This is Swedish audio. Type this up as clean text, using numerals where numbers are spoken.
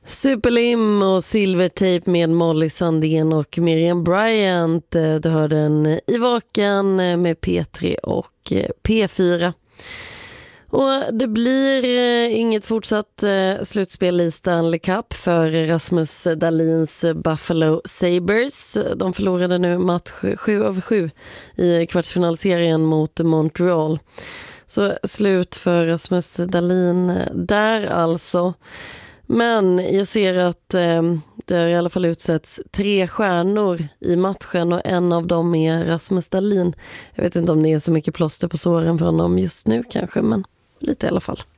Superlim och Silvertape med Molly Sandén och Miriam Bryant. Du hörde en i Vaken med P3 och P4. Och det blir inget fortsatt slutspel i Stanley Cup för Rasmus Dahlins Buffalo Sabres. De förlorade nu match 7/7 i kvartsfinalserien mot Montreal. Så slut för Rasmus Dahlin där alltså. Men jag ser att det har i alla fall utsätts 3 stjärnor i matchen och en av dem är Rasmus Dahlin. Jag vet inte om det är så mycket plåster på såren för honom just nu kanske, men lite i alla fall.